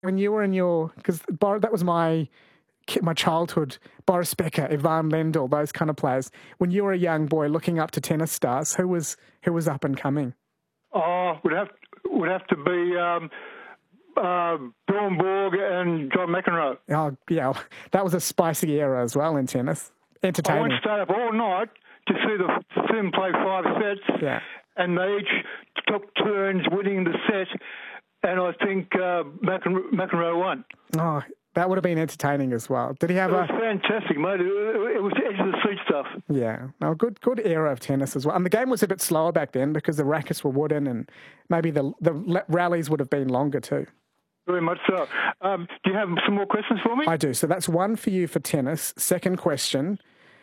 When you were in your, because that was my childhood, Boris Becker, Ivan Lendl, those kind of players. When you were a young boy looking up to tennis stars, who was up and coming? Oh, would have to be Bjorn Borg and John McEnroe. Oh, yeah, that was a spicy era as well in tennis. Entertaining. I once stayed up all night to see them play 5 sets, and they each took turns winning the set, and I think McEnroe won. Oh, that would have been entertaining as well. Did he have It was fantastic, mate. It was edge-of-the-seat stuff. Yeah. No, good era of tennis as well. And the game was a bit slower back then because the rackets were wooden and maybe the rallies would have been longer too. Very much so. Do you have some more questions for me? I do. So that's one for you for tennis. Second question.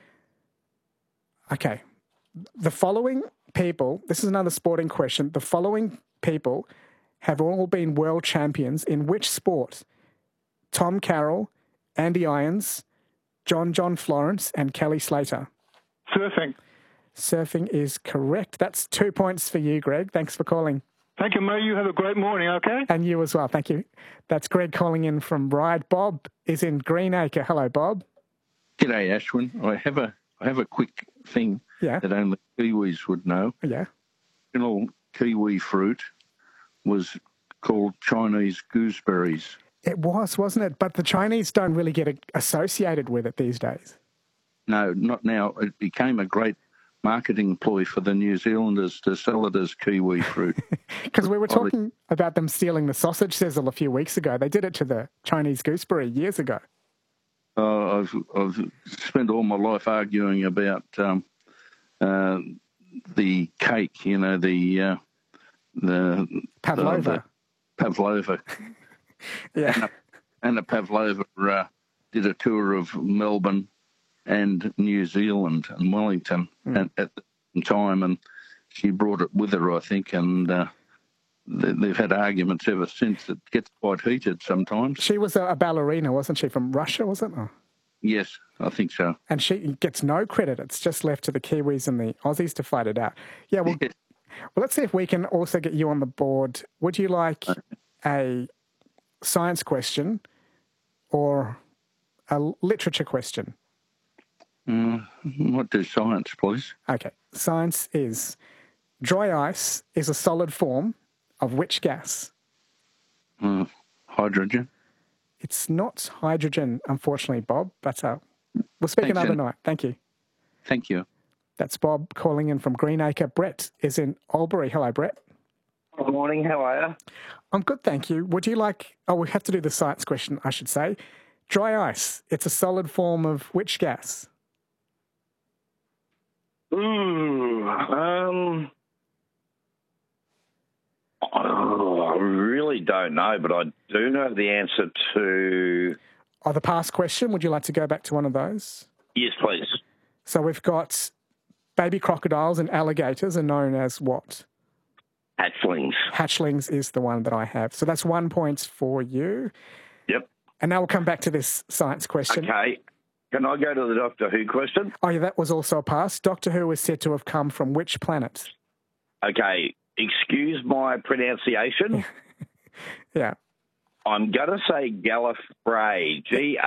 Okay. The following people, this is another sporting question. The following people have all been world champions in which sport? Tom Carroll, Andy Irons, John Florence, and Kelly Slater. Surfing. Surfing is correct. That's 2 points for you, Greg. Thanks for calling. Thank you, Mo. You have a great morning, okay? And you as well. Thank you. That's Greg calling in from Ryde. Bob is in Greenacre. Hello, Bob. G'day, Ashwin. I have a quick thing that only Kiwis would know. Yeah. The original kiwi fruit was called Chinese gooseberries. It was, wasn't it? But the Chinese don't really get associated with it these days. No, not now. It became a great marketing ploy for the New Zealanders to sell it as kiwi fruit. Because we were talking about them stealing the sausage sizzle a few weeks ago. They did it to the Chinese gooseberry years ago. I've spent all my life arguing about the cake, you know, the Pavlova. Pavlova. Yeah. Anna Pavlova did a tour of Melbourne and New Zealand and Wellington at the time, and she brought it with her, I think, and they've had arguments ever since. It gets quite heated sometimes. She was a ballerina, wasn't she, from Russia, was it? Oh. Yes, I think so. And she gets no credit. It's just left to the Kiwis and the Aussies to fight it out. Yeah, well, let's see if we can also get you on the board. Would you like a science question or a literature question? What do science, please? Okay. Science is dry ice is a solid form of which gas? Hydrogen. It's not hydrogen, unfortunately, Bob, but we'll speak another night. Thank you. Thank you. That's Bob calling in from Greenacre. Brett is in Albury. Hello, Brett. Good morning. How are you? I'm good, thank you. Would you like... Oh, we have to do the science question, I should say. Dry ice, it's a solid form of which gas? I really don't know, but I do know the answer to... Oh, the past question. Would you like to go back to one of those? Yes, please. So we've got baby crocodiles and alligators are known as what? Hatchlings. Hatchlings is the one that I have. So that's 1 point for you. Yep. And now we'll come back to this science question. Okay. Can I go to the Doctor Who question? Oh, yeah, that was also a pass. Doctor Who is said to have come from which planet? Okay. Excuse my pronunciation. Yeah. I'm going to say Gallifrey.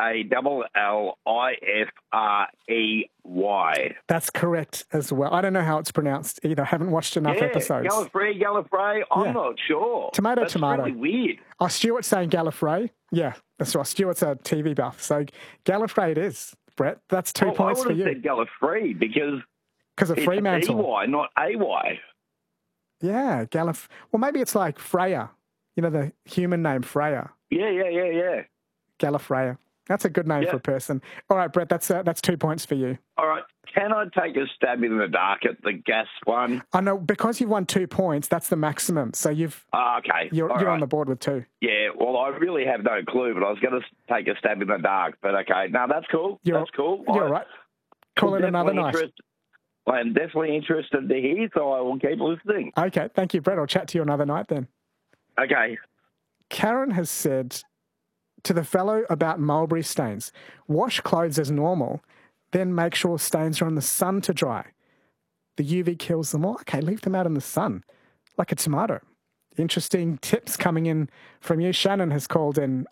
Gallifrey. That's correct as well. I don't know how it's pronounced either. I haven't watched enough episodes. Gallifrey. I'm not sure. Tomato. That's really weird. Oh, Stuart's saying Gallifrey. Yeah, that's right. Stuart's a TV buff. So Gallifrey it is, Brett. That's 2 points for you. I would have said Gallifrey because of Fremantle. EY, not AY. Yeah, Well, maybe it's like Freya. You know, the human name Freya. Yeah. Gallifrey. That's a good name for a person. All right, Brett, that's 2 points for you. All right. Can I take a stab in the dark at the gas one? I know, because you've won 2 points, that's the maximum. So okay. You're on the board with 2. Yeah, well, I really have no clue, but I was going to take a stab in the dark. But okay, no, that's cool. That's cool. You're all right. Call it another night. I'm definitely interested to hear, so I will keep listening. Okay, thank you, Brett. I'll chat to you another night then. Okay. Karen has said to the fellow about mulberry stains, wash clothes as normal, then make sure stains are in the sun to dry. The UV kills them all. Okay, leave them out in the sun, like a tomato. interesting tips coming in from you. Shannon has called in